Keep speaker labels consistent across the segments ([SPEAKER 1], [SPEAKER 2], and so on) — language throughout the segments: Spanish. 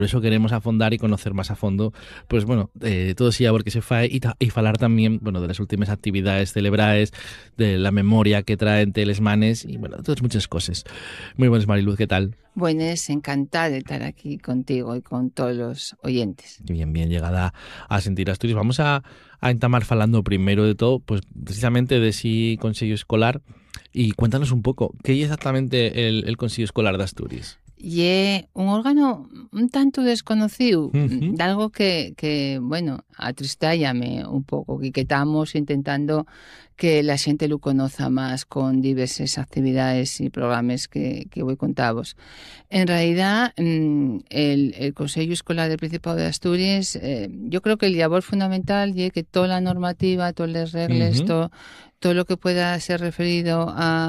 [SPEAKER 1] Por eso queremos afondar y conocer más a fondo, pues bueno, todo ese labor que se fai y falar también, bueno, de las últimas actividades celebradas, de la memoria que traen teles manes y bueno, de todas muchas cosas. Muy buenas, Mariluz, ¿qué tal?
[SPEAKER 2] Buenas, encantada de estar aquí contigo y con todos los oyentes.
[SPEAKER 1] Bien, bien, llegada a sentir Asturias. Vamos a entamar falando primero de todo, pues precisamente de ese Consello Escolar y cuéntanos un poco, ¿qué es exactamente el Consello Escolar de Asturias?
[SPEAKER 2] Y es un órgano un tanto desconocido,
[SPEAKER 1] Ujú.
[SPEAKER 2] de algo que bueno, atristállame un poco, que estamos intentando que la gente lo conozca más con diversas actividades y programas que voy contaros. En realidad, el Consejo Escolar del Principado de Asturias, yo creo que el labor fundamental es que toda la normativa, todas las reglas,
[SPEAKER 1] Ujú.
[SPEAKER 2] todo lo que pueda ser referido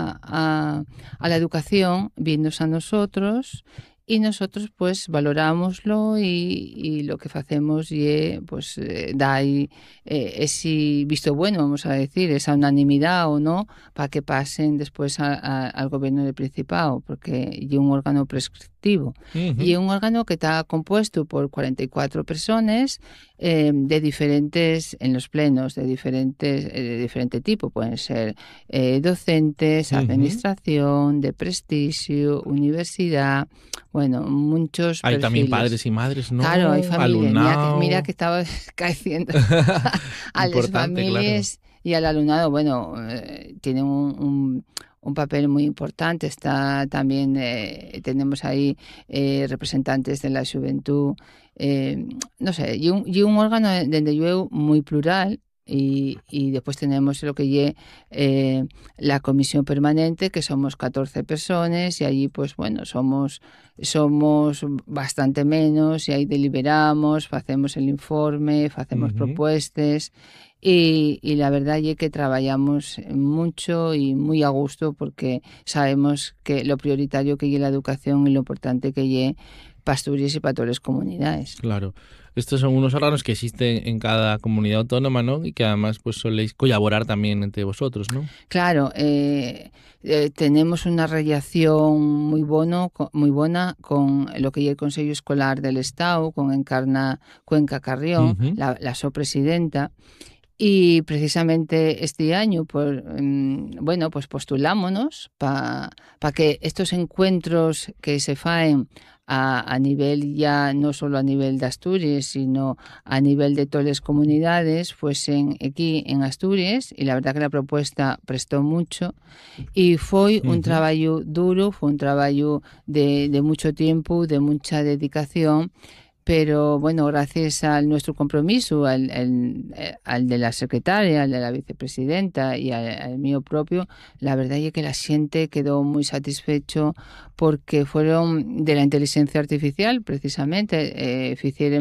[SPEAKER 2] a la educación, viennos a nosotros y nosotros pues valorámoslo y lo que hacemos y pues da ahí ese visto bueno, vamos a decir, esa unanimidad o no, para que pasen después al gobierno del Principado, porque es un órgano prescriptivo y
[SPEAKER 1] Ujú.
[SPEAKER 2] es un órgano que está compuesto por 44 personas de diferentes, en los plenos, de diferente tipo, pueden ser docentes,
[SPEAKER 1] Ujú.
[SPEAKER 2] administración, de prestigio, universidad, bueno, muchos
[SPEAKER 1] Hay también
[SPEAKER 2] perfiles.
[SPEAKER 1] padres y madres,
[SPEAKER 2] Claro, hay
[SPEAKER 1] ¿no?
[SPEAKER 2] familias. Mira
[SPEAKER 1] Alumnado.
[SPEAKER 2] que estaba cayendo a las
[SPEAKER 1] Importante, claro.
[SPEAKER 2] familias y al alumnado. Bueno, tienen un papel muy importante. Está también, tenemos ahí representantes de la juventud. No sé, y un órgano donde yo muy plural. Y después tenemos lo que es la comisión permanente, que somos 14 personas, y allí, pues bueno, somos bastante menos, y ahí deliberamos, hacemos el informe, hacemos
[SPEAKER 1] Ujú.
[SPEAKER 2] propuestas, y la verdad es que trabajamos mucho y muy a gusto porque sabemos que lo prioritario que es la educación y lo importante que es para Asturias y para todas las comunidades.
[SPEAKER 1] Claro. Estos son unos órganos que existen en cada comunidad autónoma, ¿no? Y que además pues soléis colaborar también entre vosotros, ¿no?
[SPEAKER 2] Claro, tenemos una relación muy buena con lo que es el Consejo Escolar del Estado, con Encarna Cuenca Carrión,
[SPEAKER 1] Ujú.
[SPEAKER 2] la sopresidenta. Y precisamente este año, bueno, pues postulámonos para que estos encuentros que se faen a nivel ya, no solo a nivel de Asturias, sino a nivel de todas las comunidades, fuesen aquí en Asturias. Y la verdad que la propuesta prestó mucho. Y fue un
[SPEAKER 1] Ujú.
[SPEAKER 2] trabajo duro, fue un trabajo de mucho tiempo, de mucha dedicación, pero bueno, gracias a nuestro compromiso, al de la secretaria, al de la vicepresidenta y al mío propio, la verdad es que la gente quedó muy satisfecho porque fueron de la inteligencia artificial, precisamente.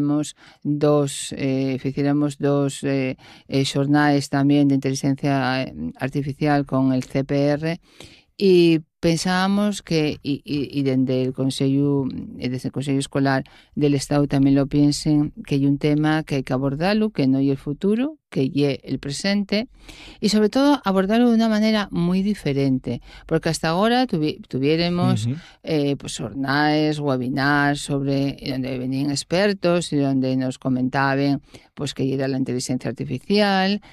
[SPEAKER 2] Hiciéramos dos jornades también de inteligencia artificial con el CPR y pensábamos que, desde el Consejo Escolar del Estado también lo piensen, que hay un tema que hay que abordarlo, que no hay el futuro, que hay el presente, y sobre todo abordarlo de una manera muy diferente, porque hasta ahora tuviéramos
[SPEAKER 1] Ujú.
[SPEAKER 2] pues jornades, webinars sobre y donde venían expertos y donde nos comentaban pues que era la inteligencia artificial,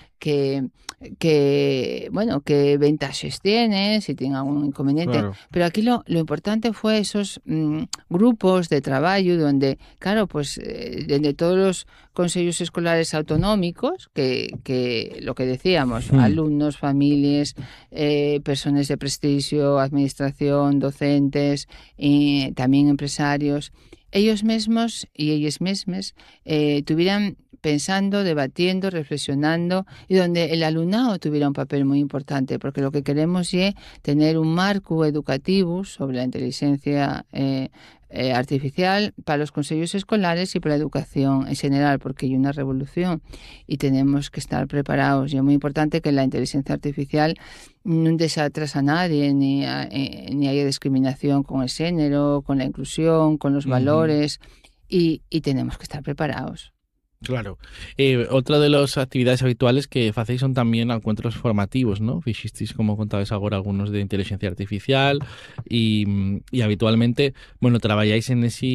[SPEAKER 2] bueno, qué ventajas tiene, si tiene algún inconveniente.
[SPEAKER 1] Claro.
[SPEAKER 2] Pero aquí lo importante fue esos grupos de trabajo donde, claro, pues donde todos los consejos escolares autonómicos, que lo que decíamos,
[SPEAKER 1] Mm.
[SPEAKER 2] alumnos, familias, personas de prestigio, administración, docentes, también empresarios, ellos mismos y ellas mismas tuvieran pensando, debatiendo, reflexionando y donde el alumnado tuviera un papel muy importante, porque lo que queremos es tener un marco educativo sobre la inteligencia artificial para los consejos escolares y para la educación en general, porque hay una revolución y tenemos que estar preparados. Y es muy importante que la inteligencia artificial no deje atrás a nadie, ni haya discriminación con el género, con la inclusión, con los
[SPEAKER 1] Ujú.
[SPEAKER 2] valores, y tenemos que estar preparados.
[SPEAKER 1] Claro. Otra de las actividades habituales que hacéis son también encuentros formativos, ¿no? Fixisteis, como contabais ahora, algunos de inteligencia artificial y habitualmente, bueno, trabajáis en ese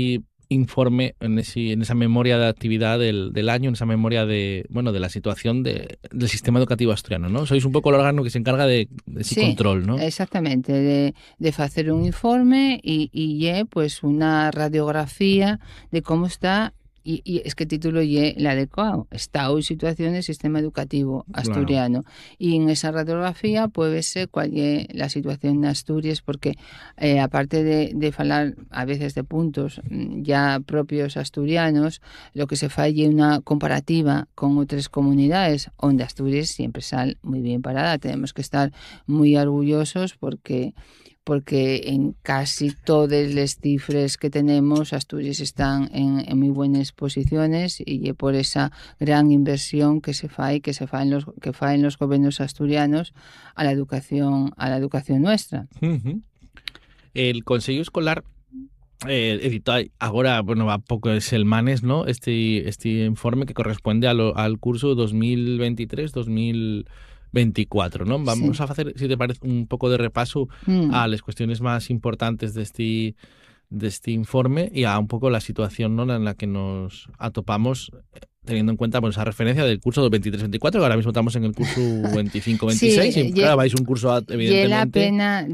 [SPEAKER 1] informe, en esa memoria de actividad del año, en esa memoria de la situación del sistema educativo asturiano, ¿no? Sois un poco el órgano que se encarga de ese
[SPEAKER 2] Sí,
[SPEAKER 1] control, ¿no?
[SPEAKER 2] exactamente, de facer un informe y pues una radiografía de cómo está y es que el título lle el adecuado, estado y situación del sistema educativo
[SPEAKER 1] Claro.
[SPEAKER 2] asturiano. Y en esa radiografía puede verse cuál lle la situación en Asturias porque aparte de falar a veces de puntos ya propios asturianos, lo que se fai lle una comparativa con outras comunidades onde Asturias siempre sale muy bien parada. Tenemos que estar muy orgullosos porque en casi todas las cifras que tenemos Asturias están en muy buenas posiciones y por esa gran inversión que se faen los gobiernos asturianos a la educación nuestra.
[SPEAKER 1] El Consejo Escolar editó agora, va pouco semanas, ¿no? Este informe que corresponde al curso 2023-2024, ¿no? Vamos
[SPEAKER 2] Sí.
[SPEAKER 1] a hacer, si te parece, un poco de repaso a las cuestiones más importantes de este informe y a un poco la situación, ¿no?, en la que nos atopamos, teniendo en cuenta esa referencia del curso 23-24, que ahora mismo estamos en el curso 25-26 y claro, vais un curso
[SPEAKER 2] Y la
[SPEAKER 1] evidentemente
[SPEAKER 2] pena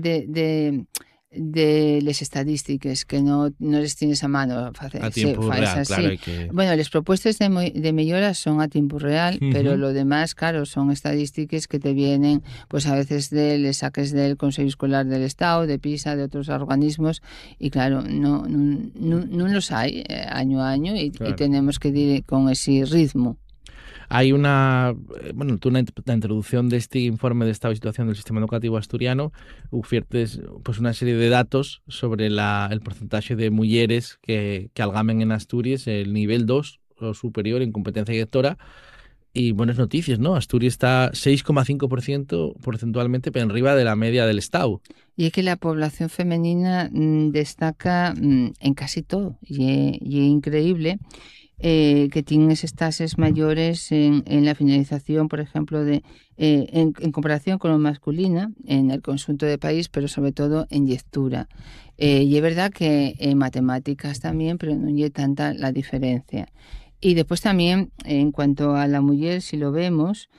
[SPEAKER 2] de las estadísticas que no les tienes a mano
[SPEAKER 1] a tiempo real,
[SPEAKER 2] así.
[SPEAKER 1] claro, hay que...
[SPEAKER 2] Bueno, las propuestas de mejora son a tiempo real, pero lo demás, claro, son estadísticas que te vienen, pues a veces les saques del Consejo Escolar del Estado, de PISA, de otros organismos, y claro, no los hay año a año y tenemos que ir con ese ritmo.
[SPEAKER 1] Hay una introducción de este informe de estado y situación del sistema educativo asturiano, ufiertes pues una serie de datos sobre el porcentaje de mujeres que algamen en Asturias el nivel 2 o superior en competencia lectora y buenas noticias, ¿no? Asturias está 6,5% porcentualmente por arriba de la media del estado.
[SPEAKER 2] Y es que la población femenina destaca en casi todo y es increíble. Que tienen esas tasas mayores en la finalización, por ejemplo, en comparación con lo masculina, en el conjunto del país, pero sobre todo en lectura. Y es verdad que en matemáticas también, pero no hay tanta la diferencia. Y después también, en cuanto a la mujer, si lo vemos,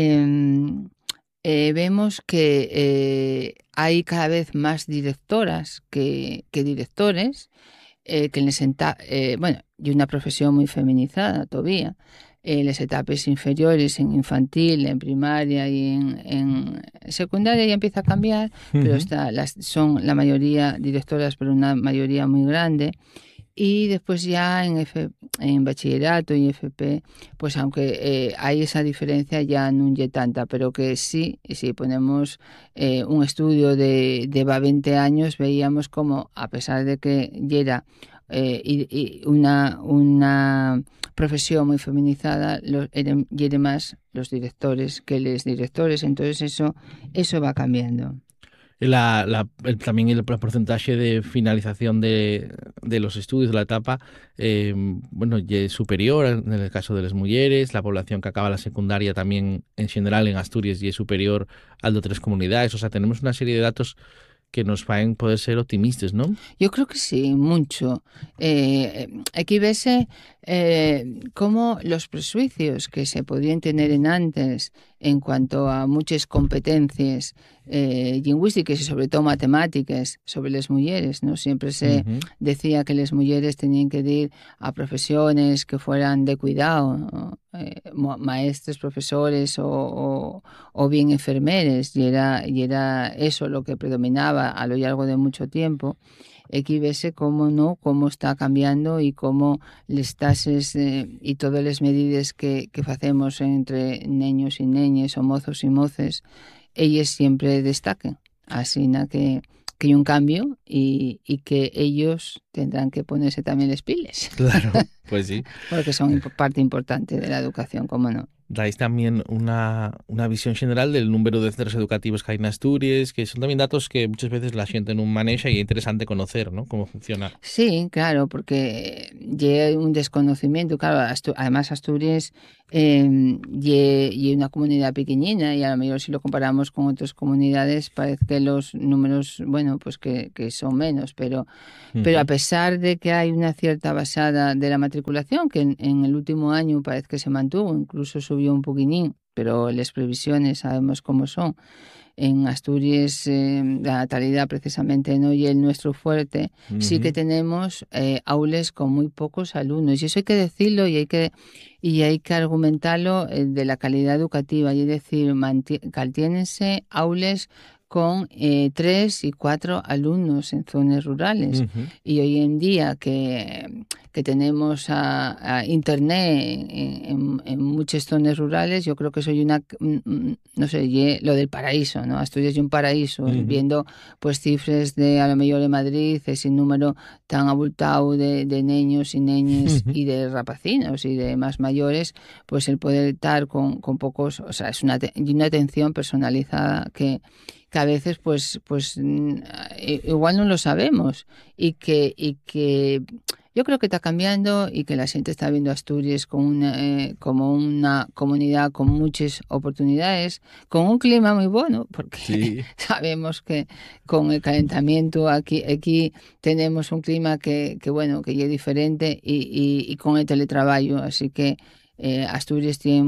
[SPEAKER 2] vemos que hay cada vez más directoras que directores, y una profesión muy feminizada todavía. Las etapas inferiores en infantil, en primaria y en secundaria ya empieza a cambiar, pero son la mayoría directoras, pero una mayoría muy grande. Y después ya en bachillerato y FP, pues aunque hay esa diferencia ya no hay tanta, pero que sí, si ponemos un estudio de 20 años, veíamos como a pesar de que ya era una profesión muy feminizada, eran más los directores que los directores, entonces eso va cambiando.
[SPEAKER 1] También el porcentaje de finalización de los estudios de la etapa es superior en el caso de las mujeres. La población que acaba la secundaria también en general en Asturias y es superior al de otras comunidades. O sea, tenemos una serie de datos que nos pueden poder ser optimistas, ¿no?
[SPEAKER 2] Yo creo que sí, mucho. Aquí vese cómo los prejuicios que se podían tener en antes en cuanto a muchas competencias lingüísticas y sobre todo matemáticas sobre las mujeres, ¿no? Siempre se decía que las mujeres tenían que ir a profesiones que fueran de cuidado, ¿no? Maestros, profesores o bien enfermeres y era eso lo que predominaba a lo largo de mucho tiempo. Aquí vese cómo está cambiando y cómo les tasas y todas las medidas que hacemos entre niños y niñas o mozos y moces, ellas siempre destaquen. Así que hay un cambio y que ellos tendrán que ponerse también las pilas.
[SPEAKER 1] Claro, pues sí.
[SPEAKER 2] Porque son parte importante de la educación, cómo no.
[SPEAKER 1] dais también una visión general del número de centros educativos que hay en Asturias, que son también datos que muchas veces la gente no maneja y es interesante conocer, ¿no? Cómo funciona.
[SPEAKER 2] Sí, claro, porque hay un desconocimiento, claro, además Asturias y una comunidad pequeñina y a lo mejor si lo comparamos con otras comunidades parece que los números, bueno, pues que son menos, pero a
[SPEAKER 1] Ujú.
[SPEAKER 2] pesar de que hay una cierta basada de la matriculación, que en el último año parece que se mantuvo, incluso subió un poquitín, pero las previsiones sabemos cómo son. En Asturias la natalidad precisamente no y el nuestro fuerte, sí que
[SPEAKER 1] Ujú.
[SPEAKER 2] tenemos aules con muy pocos alumnos y eso hay que decirlo y hay que argumentarlo de la calidad educativa y es decir, mantiénense aules con 3 y 4 alumnos en zonas rurales.
[SPEAKER 1] Ujú.
[SPEAKER 2] Y hoy en día que tenemos a Internet en muchas zonas rurales, yo creo que soy no sé, lo del paraíso, ¿no? Asturias y un paraíso,
[SPEAKER 1] Ujú.
[SPEAKER 2] viendo pues cifras de a lo mejor de Madrid, ese número tan abultado de niños y neñas
[SPEAKER 1] Ujú.
[SPEAKER 2] y de rapacinos y de más mayores, pues el poder estar con pocos, o sea, es una atención personalizada que a veces igual no lo sabemos y que yo creo que está cambiando y que la gente está viendo Asturias como una comunidad con muchas oportunidades, con un clima muy bueno, porque
[SPEAKER 1] Sí.
[SPEAKER 2] sabemos que con el calentamiento aquí tenemos un clima bueno, que ya es diferente y con el teletrabajo, así que Asturias tiene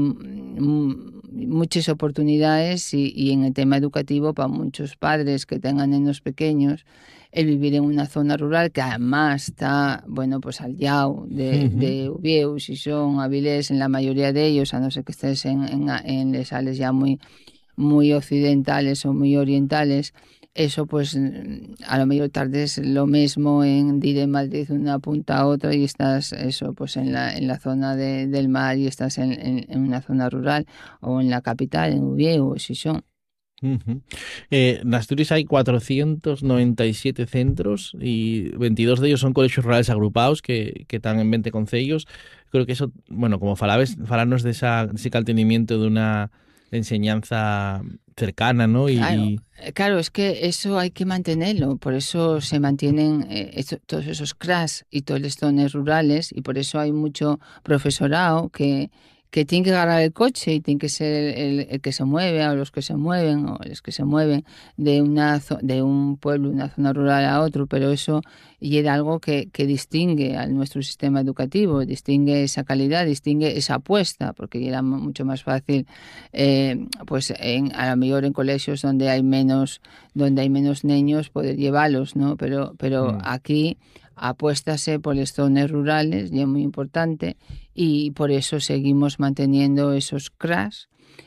[SPEAKER 2] muchas oportunidades y en el tema educativo para muchos padres que tengan niños pequeños, el vivir en una zona rural que además está, bueno, pues al lado
[SPEAKER 1] Ujú.
[SPEAKER 2] de Uvieu, Sison, Avilés, en la mayoría de ellos, a no ser que estés en les áreas ya muy occidentales o muy orientales, eso pues a lo mejor tardes lo mismo en ir de Madrid una punta a otra y estás eso pues en la zona del mar y estás en una zona rural o en la capital, en Oviedo o Xixón.
[SPEAKER 1] Ujú. En Asturias hay 497 centros y 22 de ellos son colegios rurales agrupados que están en 20 concellos. Creo que eso, bueno, como falarnos de ese caltenimiento de una enseñanza cercana, ¿no?
[SPEAKER 2] Claro, claro, es que eso hay que mantenerlo, por eso se mantienen todos esos CRAS y todas las zonas rurales y por eso hay mucho profesorado que tiene que agarrar el coche y tiene que ser el que se mueve o los que se mueven o los que se mueven de un pueblo, una zona rural a otro, pero eso y era algo que distingue a nuestro sistema educativo, distingue esa calidad, distingue esa apuesta, porque era mucho más fácil pues a lo mejor en colegios donde hay menos niños poder llevarlos, ¿no? Pero
[SPEAKER 1] Mm.
[SPEAKER 2] aquí apuéstase por las zonas rurales y es muy importante y por eso seguimos manteniendo esos CRAS,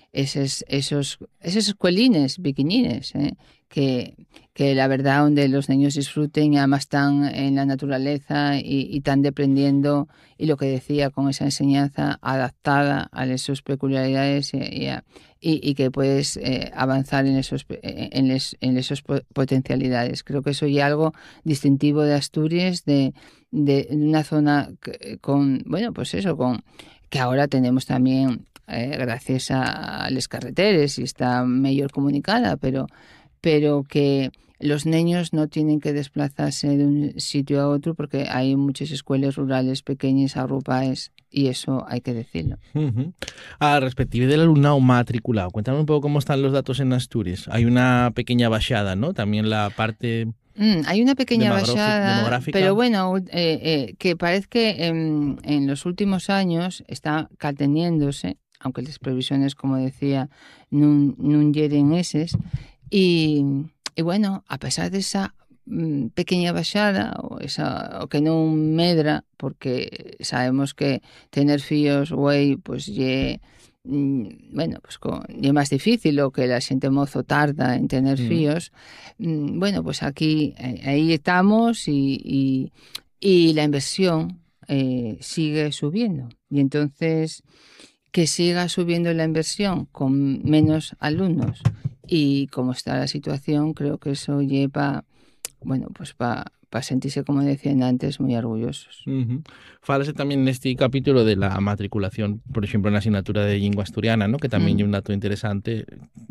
[SPEAKER 2] esos escuelines pequeñines, que la verdad donde los niños disfruten y además están en la naturaleza y están aprendiendo y lo que decía con esa enseñanza adaptada a sus peculiaridades y que puedes avanzar en esos potencialidades. Creo que eso ya algo distintivo de Asturias, de una zona bueno, pues eso, que ahora tenemos también gracias a las carreteras y está mejor comunicada, pero que los niños no tienen que desplazarse de un sitio a otro porque hay muchas escuelas rurales pequeñas, agrupadas, y eso hay que decirlo.
[SPEAKER 1] Ujú. A respectiva del alumnado matriculado, cuéntame un poco cómo están los datos en Asturias. Hay una pequeña bajada, ¿no? También la parte
[SPEAKER 2] Hay una pequeña bajada, pero
[SPEAKER 1] demográfica.
[SPEAKER 2] bueno, que parece que en los últimos años está cateniéndose, aunque las previsiones, como decía, no hieren eses, y, y bueno, a pesar de esa pequeña bajada, o que no medra, porque sabemos que tener fíos, güey, pues bueno, pues ye más difícil o que la xente mozo tarda en tener
[SPEAKER 1] Mm.
[SPEAKER 2] fíos. Bueno, pues aquí, ahí estamos y la inversión sigue subiendo. Y entonces, que siga subiendo la inversión con menos alumnos y como está la situación, creo que eso lleva, bueno, pues para sentirse, como decían antes, moi orgullosos.
[SPEAKER 1] Fálase tamén neste capítulo de la matriculación, por exemplo, na asignatura de lingua asturiana, ¿no? Que tamén é un dato interesante,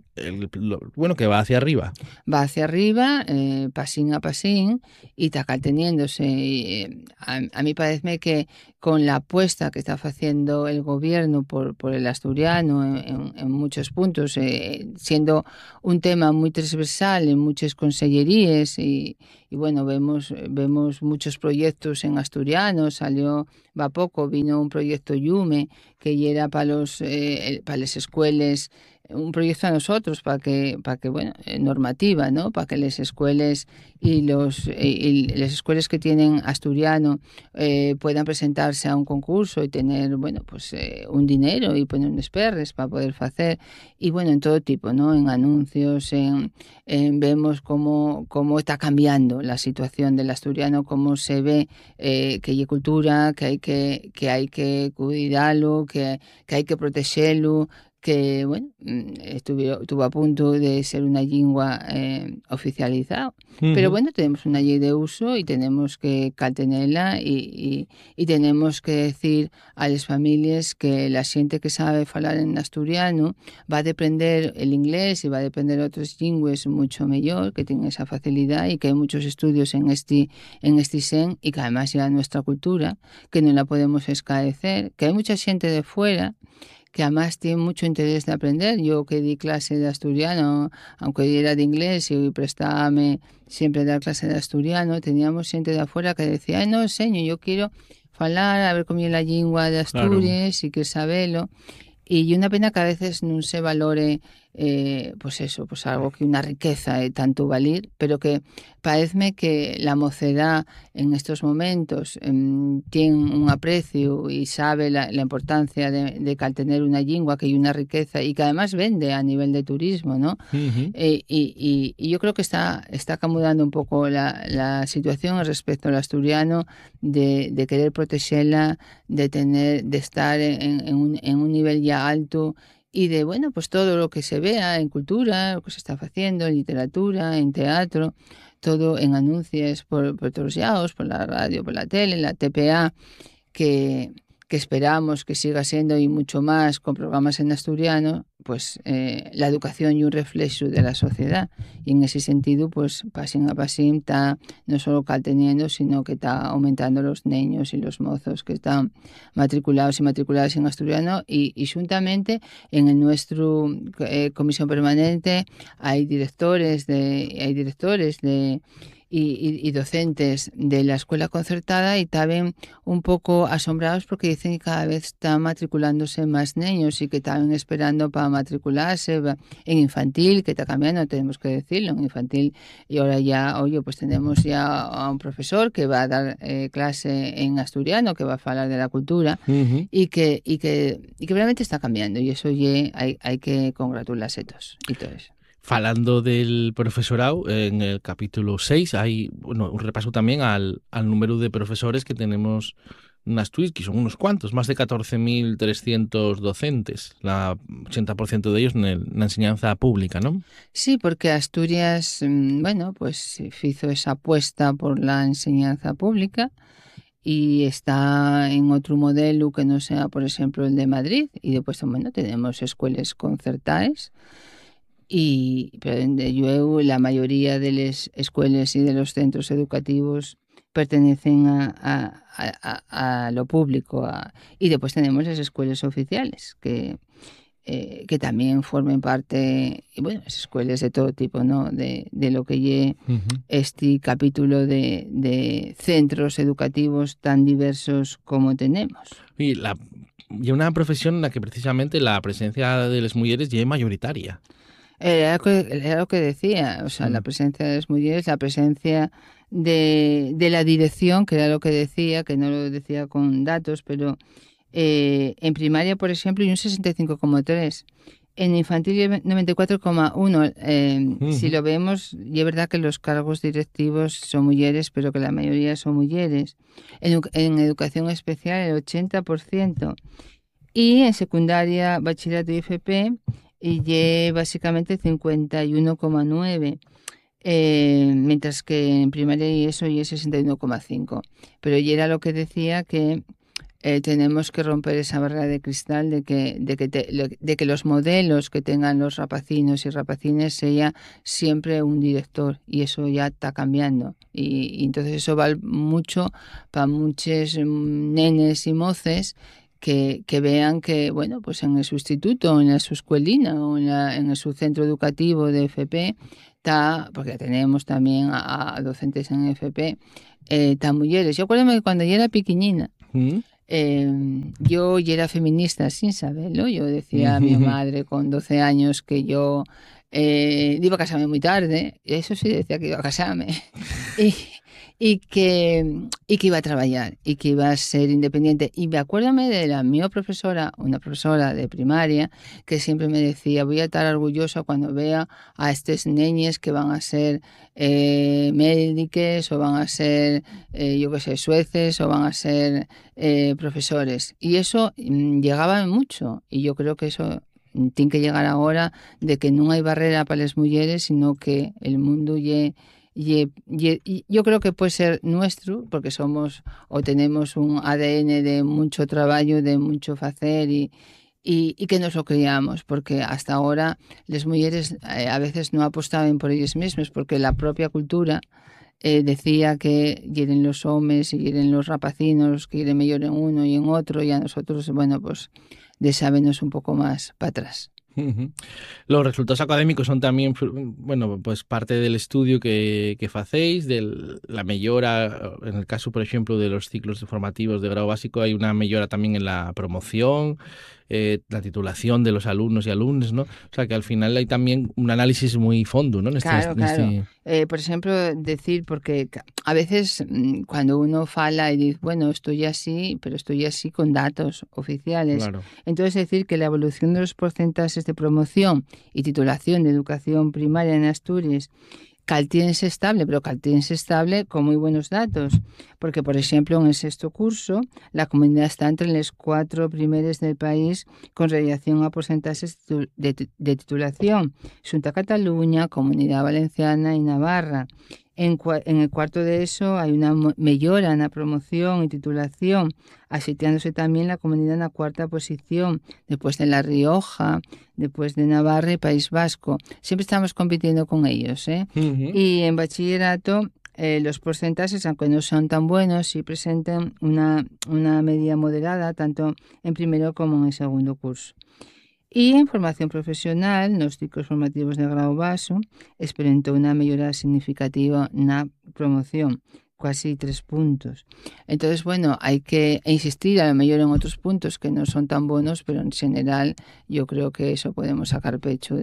[SPEAKER 1] bueno, que va hacia arriba.
[SPEAKER 2] Va hacia arriba, pasín a pasín, y está calteniéndose. A mí pareceme que con la apuesta que está haciendo el gobierno por el asturiano en muchos puntos, siendo un tema muy transversal en muchas consellerías, y bueno, vemos muchos proyectos en asturiano. Salió, va poco, vino un proyecto Yume, que era para las escuelas, un proyecto a nosotros para que bueno, normativa, ¿no? Para que las escuelas y las escuelas que tienen asturiano puedan presentarse a un concurso y tener, bueno, pues un dinero y poner unos perres para poder hacer, y bueno, en todo tipo, ¿no? En anuncios, vemos cómo está cambiando la situación del asturiano, cómo se ve que hay cultura, que hay que cuidarlo, que hay que protegerlo, que, bueno, estuvo a punto de ser una lingua oficializada. Pero bueno, tenemos una ley de uso y tenemos que caltenerla, y tenemos que decir a las familias que la gente que sabe hablar en asturiano va a aprender el inglés y va a aprender otras lenguas mucho mejor, que tienen esa facilidad, y que hay muchos estudios en este sen, y que además ya nuestra cultura, que no la podemos escaecer, que hay mucha gente de fuera que además tiene mucho interés de aprender. Yo que di clase de asturiano, aunque era de inglés y prestábame siempre a dar clase de asturiano, teníamos gente de afuera que decía, ay, no, señor, yo quiero falar, a ver cómo es la lengua de Asturias, claro, y que saberlo. Y una pena que a veces no se valore pues eso, pues algo que una riqueza de tanto valer, pero que parece que la mocedad en estos momentos tiene un aprecio y sabe la importancia de tener una lengua que hay una riqueza y que además vende a nivel de turismo, ¿no? Y yo creo que está cambiando un poco la situación respecto al asturiano, de querer protegerla, de estar en un nivel ya alto, y de, bueno, pues todo lo que se vea en cultura, lo que se está haciendo en literatura, en teatro, todo en anuncios por todos lados, por la radio, por la tele, la TPA, que esperamos que siga siendo, y mucho más con programas en asturiano, pues la educación y un reflejo de la sociedad, y en ese sentido, pues pasín a pasín está no solo calteniendo, sino que está aumentando los niños y los mozos que están matriculados y matriculadas en asturiano, y juntamente en el nuestro comisión permanente hay directores y docentes de la escuela concertada, y estaban un poco asombrados porque dicen que cada vez están matriculándose más niños, y que estaban esperando para matricularse en infantil, que está cambiando, tenemos que decirlo, en infantil, y ahora ya, oye, pues tenemos ya a un profesor que va a dar clase en asturiano, que va a hablar de la cultura, y que realmente está cambiando, y eso hay que congratularse todos y todo eso.
[SPEAKER 1] Falando del profesorado, en el capítulo 6 hay un repaso también al número de profesores que tenemos en Asturias, que son unos cuantos, más de 14.300 docentes, la 80% de ellos en la enseñanza pública, ¿no?
[SPEAKER 2] Sí, porque Asturias, bueno, pues hizo esa apuesta por la enseñanza pública, y está en otro modelo que no sea, por ejemplo, el de Madrid, y después, bueno, tenemos escuelas concertadas. Pero la mayoría de las escuelas y de los centros educativos pertenecen a lo público, y después tenemos las escuelas oficiales que también formen parte, y bueno, las escuelas de todo tipo, ¿no? De lo que lleve este capítulo de centros educativos tan diversos como tenemos.
[SPEAKER 1] Y una profesión en la que precisamente la presencia de las mujeres es mayoritaria.
[SPEAKER 2] Era lo que decía, o sea, la presencia de las mujeres, la presencia de la dirección, que era lo que decía, que no lo decía con datos, pero en primaria, por ejemplo, hay un 65,3%, en infantil 94,1%. Si lo vemos, y es verdad que los cargos directivos son mujeres, pero que la mayoría son mujeres. En educación especial el 80%, y en secundaria, bachillerato y FP, y básicamente 51,9%. mientras que en primaria y eso y es 61,5. Pero y era lo que decía que tenemos que romper esa barrera de cristal de que los modelos que tengan los rapacinos y rapacines sea siempre un director, y eso ya está cambiando. Y entonces eso vale mucho para muchos nenes y moces que vean que, bueno, pues en el sustituto, en su escuelina o en su centro educativo de FP, está, porque tenemos también a docentes en FP, está mujeres. Yo acuerdo que cuando yo era pequeñina,
[SPEAKER 1] ¿Mm?
[SPEAKER 2] yo ya era feminista sin saberlo. Yo decía a mi madre con 12 años que yo iba a casarme muy tarde. Eso sí, decía que iba a casarme. Y, y que iba a trabajar y que iba a ser independiente. Y me acuérdame de mi profesora, una profesora de primaria, que siempre me decía: voy a estar orgullosa cuando vea a estas niñas que van a ser médicos, o van a ser, yo qué sé, sueces, o van a ser profesores. Y eso llegaba mucho. Y yo creo que eso tiene que llegar ahora, de que no hay barrera para las mujeres, sino que el mundo y yo creo que puede ser nuestro, porque somos o tenemos un ADN de mucho trabajo, de mucho hacer, y que nos lo creamos, porque hasta ahora las mujeres a veces no apostaban por ellas mismas, porque la propia cultura decía que hieren los hombres y hieren los rapacinos, que hieren mejor en uno y en otro, y a nosotros, bueno, pues de sabernos un poco más para atrás.
[SPEAKER 1] Los resultados académicos son también, bueno, pues parte del estudio que facéis, de la mejora, en el caso, por ejemplo, de los ciclos formativos de grado básico, hay una mejora también en la promoción, la titulación de los alumnos y alumnas, ¿no? O sea, que al final hay también un análisis muy fondo, ¿no?
[SPEAKER 2] Claro, claro. Por ejemplo, decir, porque a veces cuando uno fala y dice, bueno, estoy así, pero estoy así con datos oficiales.
[SPEAKER 1] Claro.
[SPEAKER 2] Entonces, decir que la evolución de los porcentajes de promoción y titulación de educación primaria en Asturias caltíense estable, pero caltíense estable con muy buenos datos, porque, por ejemplo, en el sexto curso, la comunidad está entre los 4 primeros del país con relación a porcentajes de titulación: Xunta Cataluña, Comunidad Valenciana y Navarra. En el cuarto de eso hay una mejora en la promoción y titulación, asitiándose también la comunidad en la cuarta posición, después de La Rioja, después de Navarra y País Vasco. Siempre estamos compitiendo con ellos, ¿eh? Y en bachillerato los porcentajes, aunque no son tan buenos, sí presentan una media moderada, tanto en primero como en el segundo curso. Y en formación profesional, los ciclos formativos de grado baso, experimentó una mejora significativa en la promoción, casi 3 puntos. Entonces, bueno, hay que insistir a lo mejor en otros puntos que no son tan buenos, pero en general yo creo que eso podemos sacar pecho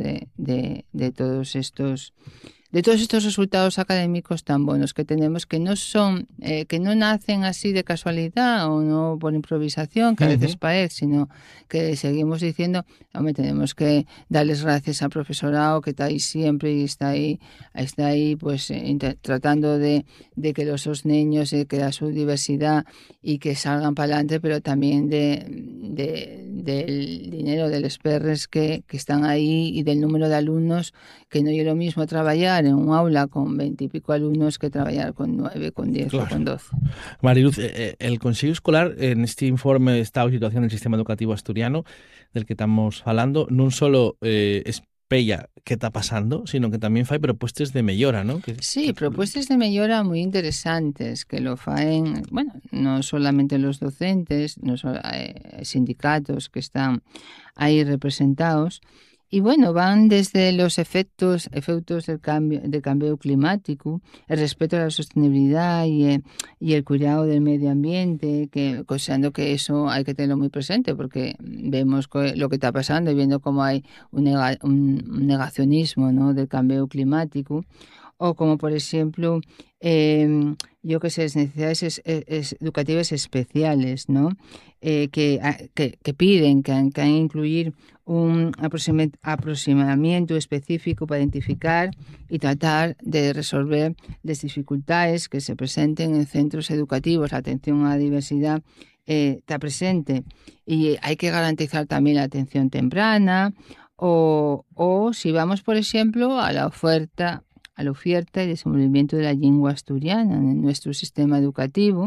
[SPEAKER 2] de todos estos resultados académicos tan buenos que tenemos, que no son, que no nacen así de casualidad o no por improvisación, que a veces parece, sino que seguimos diciendo, hombre, tenemos que darles gracias al profesorado que está ahí siempre y está ahí pues tratando de que los niños, que da su diversidad y que salgan para adelante, pero también del dinero de los perres que están ahí, y del número de alumnos, que no es lo mismo trabajar en un aula con 20 y pico alumnos que trabajar con 9, con 10 o con 12.
[SPEAKER 1] Mariluz, el Consejo Escolar, en este informe de estado y situación del sistema educativo asturiano, del que estamos hablando, no solo espella qué está pasando, sino que también fai propuestas de mejora, ¿no?
[SPEAKER 2] Sí, propuestas de mejora muy interesantes, que lo faen, bueno, no solamente los docentes, no sindicatos que están ahí representados. Y bueno, van desde los efectos del cambio climático, el respeto a la sostenibilidad y el cuidado del medio ambiente, considerando que eso hay que tenerlo muy presente, porque vemos lo que está pasando y viendo cómo hay un negacionismo, ¿no?, del cambio climático. O como, por ejemplo, yo que sé, necesidades educativas especiales, ¿no? Que piden que han incluir un aproximamiento específico para identificar y tratar de resolver las dificultades que se presenten en centros educativos. La atención a la diversidad está presente, y hay que garantizar también la atención temprana, o si vamos, por ejemplo, a la oferta a la oferta y desenvolvimiento de la lengua asturiana en nuestro sistema educativo,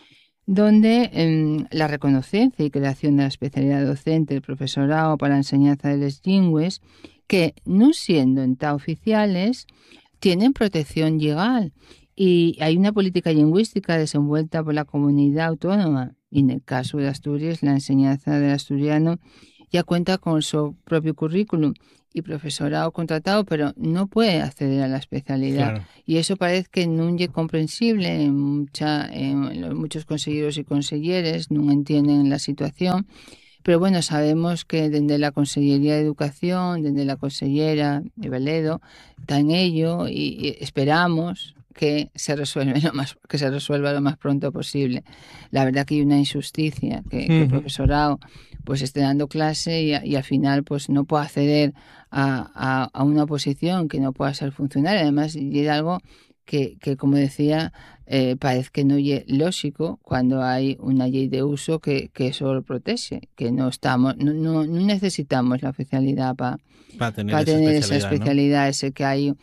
[SPEAKER 2] donde la reconocencia y creación de la especialidad docente del profesorado para la enseñanza de las lingües, que no siendo en ta oficiales, tienen protección legal y hay una política lingüística desenvuelta por la comunidad autónoma. Y en el caso de Asturias, la enseñanza del asturiano ya cuenta con su propio currículum y profesorado contratado, pero no puede acceder a la especialidad.
[SPEAKER 1] Claro.
[SPEAKER 2] Y eso parece que no es comprensible en muchos consejeros y conselleres, no entienden la situación. Pero bueno, sabemos que desde la Consellería de Educación, desde la consellera de Veledo, está en ello y esperamos que se resuelva lo más pronto posible. La verdad que hay una injusticia, que el profesorado pues esté dando clase y al final pues no pueda acceder a una posición que no pueda ser funcional. Además, y es algo que como decía, parece que no es lógico cuando hay una ley de uso que eso lo protege, que no necesitamos la oficialidad para tener esa especialidad, ¿no? Ese que hay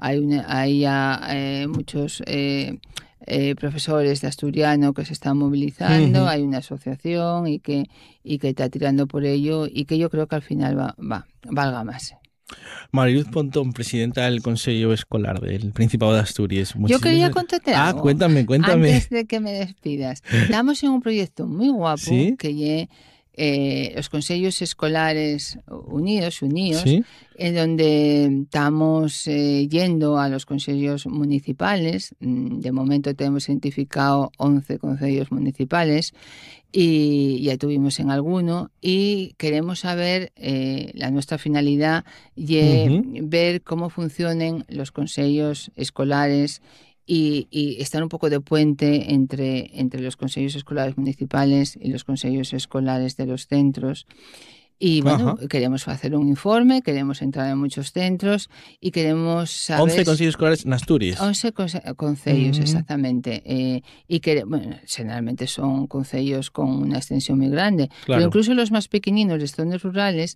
[SPEAKER 2] muchos profesores de asturiano que se están movilizando, hay una asociación y que está tirando por ello y que yo creo que al final valga más.
[SPEAKER 1] Mariluz Pontón, presidenta del Consejo Escolar del Principado de Asturias.
[SPEAKER 2] Yo quería contarte algo.
[SPEAKER 1] Cuéntame.
[SPEAKER 2] Antes de que me despidas. Estamos en un proyecto muy guapo, ¿sí? Que los consejos escolares unidos, ¿sí? En donde estamos yendo a los consejos municipales. De momento tenemos identificado 11 consejos municipales y ya tuvimos en alguno y queremos saber, nuestra finalidad y ver cómo funcionan los consejos escolares y estar un poco de puente entre los consejos escolares municipales y los consejos escolares de los centros. Y bueno, queremos hacer un informe, queremos entrar en muchos centros y queremos saber...
[SPEAKER 1] 11 consejos escolares en Asturias.
[SPEAKER 2] 11 consejos, exactamente. Y que, bueno, generalmente son consejos con una extensión muy grande. Claro. Pero incluso los más pequeñinos de zonas rurales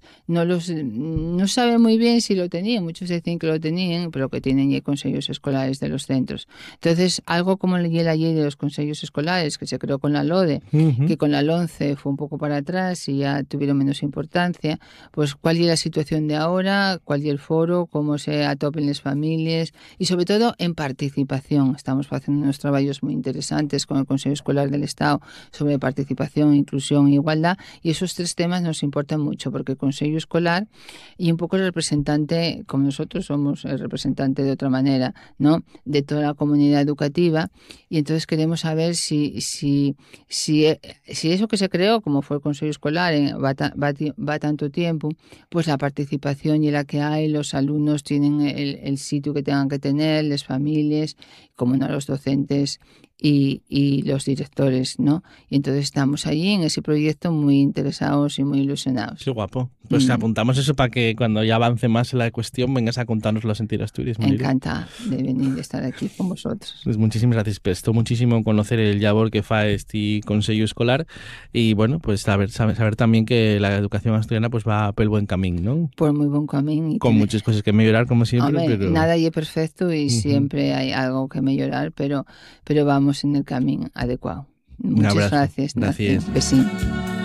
[SPEAKER 2] no saben muy bien si lo tenían. Muchos dicen que lo tenían, pero que tienen ya consejos escolares de los centros. Entonces, algo como la ley de los consejos escolares, que se creó con la LODE, que con la LONCE fue un poco para atrás y ya tuvieron menos importancia, pues cuál es la situación de ahora, cuál es el foro, cómo se atopen las familias y sobre todo en participación. Estamos haciendo unos trabajos muy interesantes con el Consejo Escolar del Estado sobre participación, inclusión e igualdad y esos 3 temas nos importan mucho porque el Consejo Escolar y un poco el representante, como nosotros somos el representante de otra manera, ¿no?, de toda la comunidad educativa y entonces queremos saber si eso que se creó, como fue el Consejo Escolar, va tanto tiempo, pues la participación y la que hay, los alumnos tienen el sitio que tengan que tener, las familias, como no los docentes y los directores, ¿no? Y entonces estamos allí en ese proyecto muy interesados y muy ilusionados.
[SPEAKER 1] Qué guapo. Pues apuntamos eso para que cuando ya avance más la cuestión vengas a contárnoslo a Sentir Asturias.
[SPEAKER 2] Encantada de venir de estar aquí con vosotros.
[SPEAKER 1] Pues muchísimas gracias. Prestó muchísimo conocer el labor que fa este Consejo Escolar y bueno, pues saber también que la educación asturiana pues va por el buen camino, ¿no?
[SPEAKER 2] Por muy buen camino.
[SPEAKER 1] Con muchas cosas que mejorar, como siempre.
[SPEAKER 2] Hombre,
[SPEAKER 1] pero...
[SPEAKER 2] nada es perfecto y siempre hay algo que mejorar, pero vamos en el camino adecuado. Muchas gracias.
[SPEAKER 1] Gracias.
[SPEAKER 2] Besín.